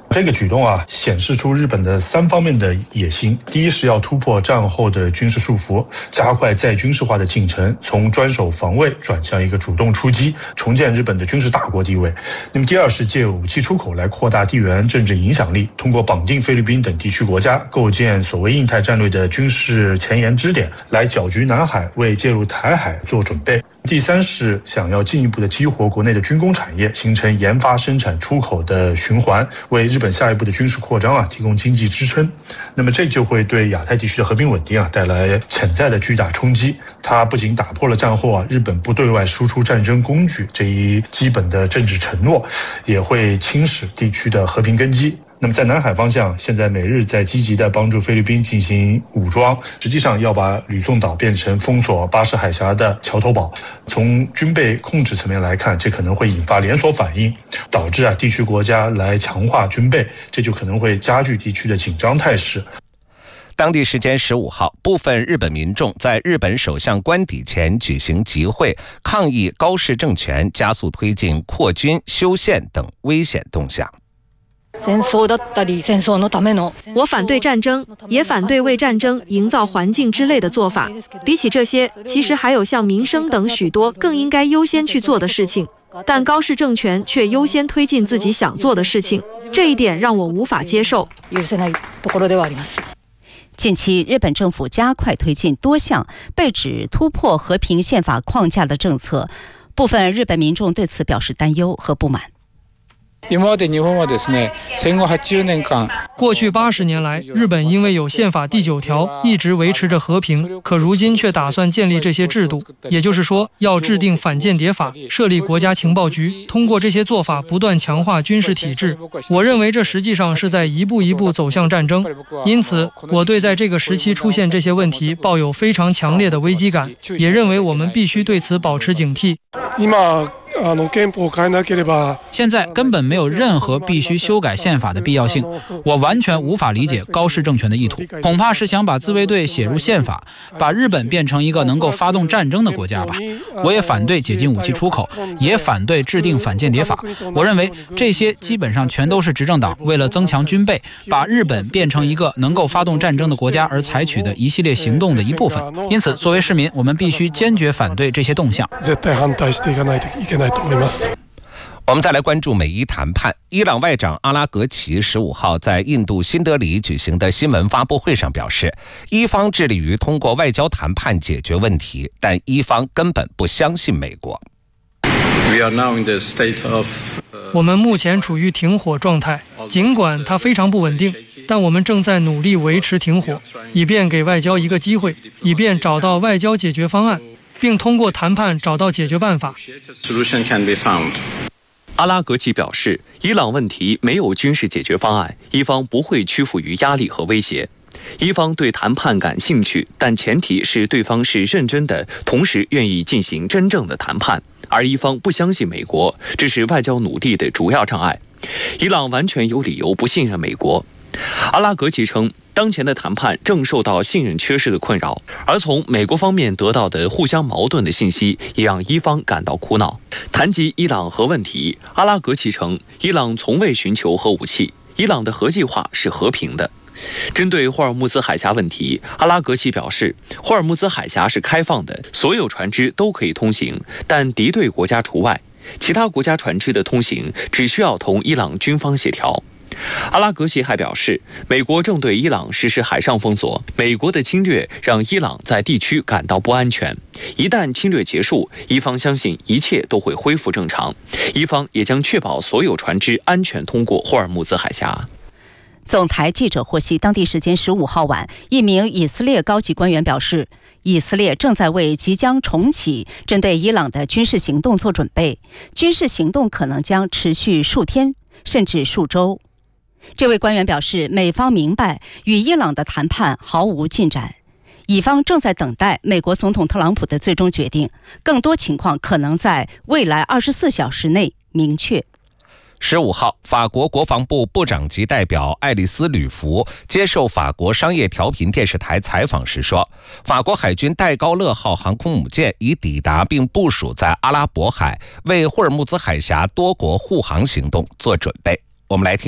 这个举动显示出日本的3方面的野心。第一是要突破战后的军事束缚，加快再军事化的进程，从专守防卫转向一个主动出击，重建日本的军事大国地位。那么第二是借武器出口来扩大地缘政治影响力，通过绑定菲律宾等地区国家，构建所谓印太战略的军事前沿支点，来搅局南海，为介入台海做准备。第三是想要进一步的激活国内的军工产业，形成研发、生产、出口的循环，为日本下一步的军事扩张提供经济支撑。那么这就会对亚太地区的和平稳定带来潜在的巨大冲击。它不仅打破了战后日本不对外输出战争工具这一基本的政治承诺，也会侵蚀地区的和平根基。那么在南海方向，现在美日在积极的帮助菲律宾进行武装，实际上要把吕宋岛变成封锁巴士海峡的桥头堡。从军备控制层面来看，这可能会引发连锁反应，导致地区国家来强化军备，这就可能会加剧地区的紧张态势。 当地时间15号，部分日本民众在日本首相官邸前举行集会，抗议高市政权加速推进扩军、修宪等危险动向。 我反对战争，也反对为战争营造环境之类的做法。比起这些，其实还有像民生等许多更应该优先去做的事情，但高市政权却优先推进自己想做的事情，这一点让我无法接受。 近期，日本政府加快推进多项被指突破和平宪法框架的政策，部分日本民众对此表示担忧和不满。 过去80年来，日本因为有宪法第9条一直维持着和平，可如今却打算建立这些制度，也就是说，要制定反间谍法，设立国家情报局，通过这些做法不断强化军事体制。我认为这实际上是在一步一步走向战争，因此，我对在这个时期出现这些问题抱有非常强烈的危机感，也认为我们必须对此保持警惕。 现在根本没有任何必须修改宪法的必要性，我完全无法理解高市政权的意图，恐怕是想把自卫队写入宪法，把日本变成一个能够发动战争的国家吧。我也反对解禁武器出口，也反对制定反间谍法。我认为这些基本上全都是执政党为了增强军备，把日本变成一个能够发动战争的国家而采取的一系列行动的一部分。因此，作为市民，我们必须坚决反对这些动向。 我们再来关注美伊谈判。伊朗外长阿拉格齐15号在印度新德里举行的新闻发布会上表示，伊方致力于通过外交谈判解决问题，但伊方根本不相信美国。 我们目前处于停火状态，尽管它非常不稳定，但我们正在努力维持停火，以便给外交一个机会，以便找到外交解决方案，并通过谈判找到解决办法。 阿拉格齐表示，伊朗问题没有军事解决方案，伊方不会屈服于压力和威胁。伊方对谈判感兴趣，但前提是对方是认真的，同时愿意进行真正的谈判。而伊方不相信美国，这是外交努力的主要障碍。伊朗完全有理由不信任美国。阿拉格齐称，当前的谈判正受到信任缺失的困扰，而从美国方面得到的互相矛盾的信息也让伊方感到苦恼。谈及伊朗核问题，阿拉格齐称，伊朗从未寻求核武器，伊朗的核计划是和平的。针对霍尔木兹海峡问题，阿拉格齐表示，霍尔木兹海峡是开放的，所有船只都可以通行，但敌对国家除外，其他国家船只的通行只需要同伊朗军方协调。阿拉格齐还表示，美国正对伊朗实施海上封锁，美国的侵略让伊朗在地区感到不安全。一旦侵略结束，伊方相信一切都会恢复正常，伊方也将确保所有船只安全通过霍尔木兹海峡。 总裁记者获悉，当地时间15号晚，一名以色列高级官员表示，以色列正在为即将重启针对伊朗的军事行动做准备，军事行动可能将持续数天甚至数周。这位官员表示，美方明白与伊朗的谈判毫无进展，以方正在等待美国总统特朗普的最终决定，更多情况可能在未来24小时内明确。 15号，法国国防部部长级代表爱丽丝·吕弗接受法国商业调频电视台采访时说，法国海军戴高乐号航空母舰已抵达并部署在阿拉伯海，为霍尔木兹海峡多国护航行动做准备。我们来听